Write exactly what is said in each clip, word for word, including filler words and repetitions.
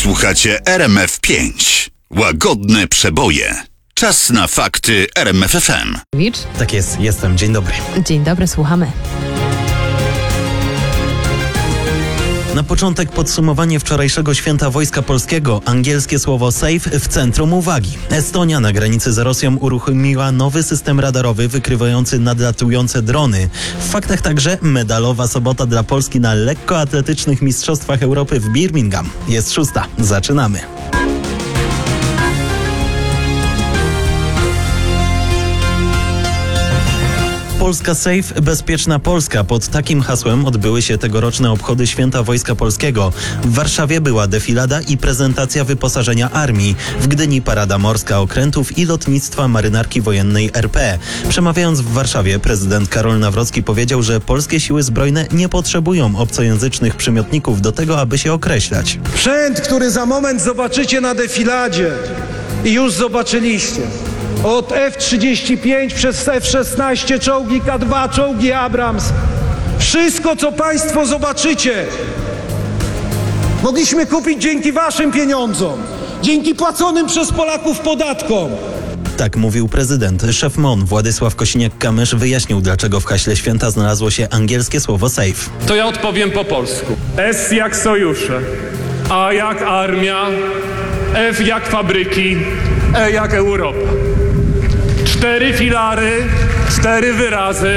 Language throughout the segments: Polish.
Słuchacie R M F pięć. Łagodne przeboje. Czas na fakty R M F F M. Tak jest, jestem. Dzień dobry. Dzień dobry, słuchamy. Na początek podsumowanie wczorajszego Święta Wojska Polskiego. Angielskie słowo safe w centrum uwagi. Estonia na granicy z Rosją uruchomiła nowy system radarowy wykrywający nadlatujące drony. W faktach także medalowa sobota dla Polski na lekkoatletycznych Mistrzostwach Europy w Birmingham. Jest szósta. Zaczynamy. Polska Safe, bezpieczna Polska. Pod takim hasłem odbyły się tegoroczne obchody Święta Wojska Polskiego. W Warszawie była defilada i prezentacja wyposażenia armii. W Gdyni parada morska okrętów i lotnictwa Marynarki Wojennej R P. Przemawiając w Warszawie, prezydent Karol Nawrocki powiedział, że polskie siły zbrojne nie potrzebują obcojęzycznych przymiotników do tego, aby się określać. Sprzęt, który za moment zobaczycie na defiladzie i już zobaczyliście. Od F trzydzieści pięć przez F szesnaście, czołgi K dwa, czołgi Abrams. Wszystko, co państwo zobaczycie, mogliśmy kupić dzięki waszym pieniądzom, dzięki płaconym przez Polaków podatkom. Tak mówił prezydent. Szef M O N Władysław Kosiniak-Kamysz wyjaśnił, dlaczego w haśle święta znalazło się angielskie słowo safe. To ja odpowiem po polsku. S jak sojusze, A jak armia, F jak fabryki, E jak Europa. Cztery filary, cztery wyrazy,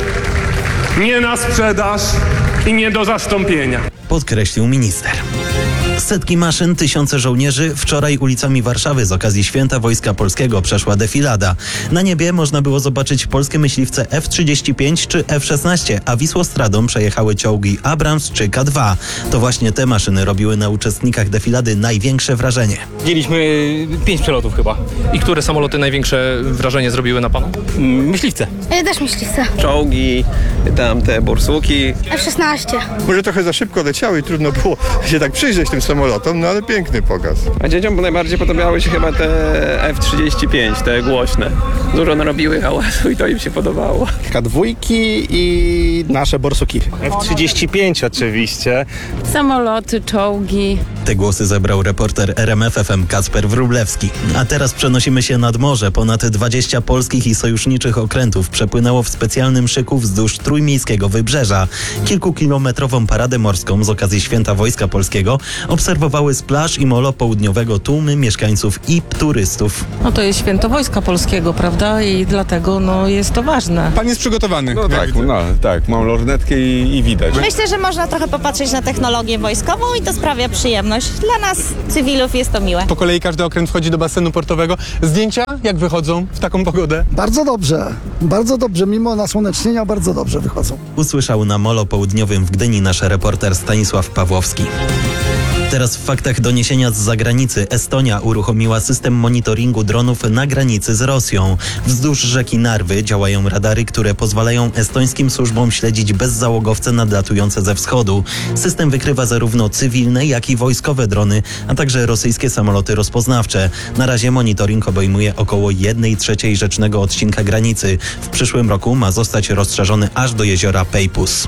nie na sprzedaż i nie do zastąpienia. Podkreślił minister. Setki maszyn, tysiące żołnierzy. Wczoraj ulicami Warszawy z okazji Święta Wojska Polskiego przeszła defilada. Na niebie można było zobaczyć polskie myśliwce F trzydzieści pięć czy F szesnaście, a Wisłostradą przejechały czołgi Abrams czy K dwa. To właśnie te maszyny robiły na uczestnikach defilady największe wrażenie. Widzieliśmy pięć przelotów chyba. I które samoloty największe wrażenie zrobiły na panu? Myśliwce. Ja też myśliwce. Czołgi, tam te borsuki. F szesnaście. Może trochę za szybko leciały i trudno było się tak przyjrzeć tym samolotom, no ale piękny pokaz. A dzieciom najbardziej podobały się chyba te F trzydzieści pięć, te głośne. Dużo narobiły hałasu i to im się podobało. K dwa i nasze borsuki. F trzydzieści pięć oczywiście. Samoloty, czołgi. Te głosy zebrał reporter R M F F M Kacper Wróblewski. A teraz przenosimy się nad morze. Ponad dwadzieścia polskich i sojuszniczych okrętów przepłynęło w specjalnym szyku wzdłuż trójmiejskiego wybrzeża. Kilkukilometrową paradę morską z okazji Święta Wojska Polskiego obserwowały z plaż i molo południowego tłumy mieszkańców i turystów. No to jest Święto Wojska Polskiego, prawda? I dlatego no, jest to ważne. Pan jest przygotowany. No tak, no tak, mam lornetkę i, i widać. Myślę, że można trochę popatrzeć na technologię wojskową i to sprawia przyjemność. Dla nas, cywilów, jest to miłe. Po kolei każdy okręt wchodzi do basenu portowego. Zdjęcia jak wychodzą w taką pogodę? Bardzo dobrze, bardzo dobrze. Mimo nasłonecznienia bardzo dobrze wychodzą. Usłyszał na molo południowym w Gdyni nasz reporter Stanisław Pawłowski. Teraz w faktach doniesienia z zagranicy. Estonia uruchomiła system monitoringu dronów na granicy z Rosją. Wzdłuż rzeki Narwy działają radary, które pozwalają estońskim służbom śledzić bezzałogowce nadlatujące ze wschodu. System wykrywa zarówno cywilne, jak i wojskowe drony, a także rosyjskie samoloty rozpoznawcze. Na razie monitoring obejmuje około jednej trzeciej rzecznego odcinka granicy. W przyszłym roku ma zostać rozszerzony aż do jeziora Peipus.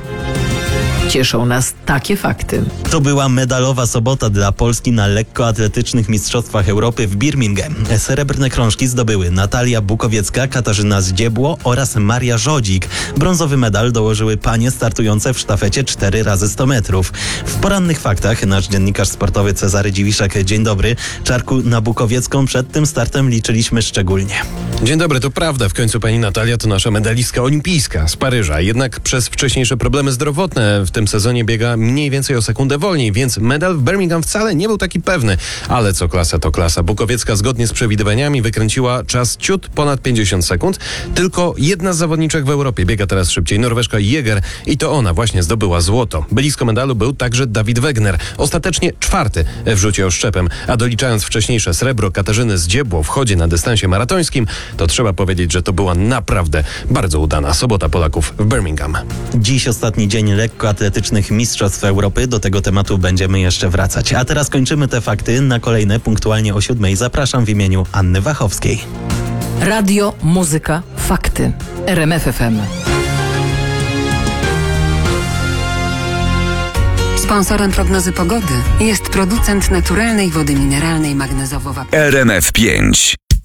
Cieszą nas takie fakty. To była medalowa sobota dla Polski na lekkoatletycznych Mistrzostwach Europy w Birmingham. Srebrne krążki zdobyły Natalia Bukowiecka, Katarzyna Zdziebło oraz Maria Żodzik. Brązowy medal dołożyły panie startujące w sztafecie cztery razy sto metrów. W porannych faktach nasz dziennikarz sportowy Cezary Dziwiszek. Dzień dobry. Czarku, na Bukowiecką przed tym startem liczyliśmy szczególnie. Dzień dobry, to prawda. W końcu pani Natalia to nasza medalistka olimpijska z Paryża. Jednak przez wcześniejsze problemy zdrowotne w tym sezonie biega mniej więcej o sekundę wolniej, więc medal w Birmingham wcale nie był taki pewny. Ale co klasa, to klasa. Bukowiecka zgodnie z przewidywaniami wykręciła czas ciut ponad pięćdziesiąt sekund. Tylko jedna z zawodniczek w Europie biega teraz szybciej. Norweżka Jäger i to ona właśnie zdobyła złoto. Blisko medalu był także Dawid Wegner. Ostatecznie czwarty w rzucie oszczepem. A doliczając wcześniejsze srebro Katarzyny Zdziebło w chodzie na dystansie maratońskim, to trzeba powiedzieć, że to była naprawdę bardzo udana sobota Polaków w Birmingham. Dziś ostatni dzień lekkoatletycznych Mistrzostw Europy. Do tego tematu będziemy jeszcze wracać. A teraz kończymy te fakty. Na kolejne punktualnie o siódmej zapraszam w imieniu Anny Wachowskiej. Radio, muzyka, fakty. R M F F M. Sponsorem prognozy pogody jest producent naturalnej wody mineralnej magnezowo-wapniowej. R M F pięć.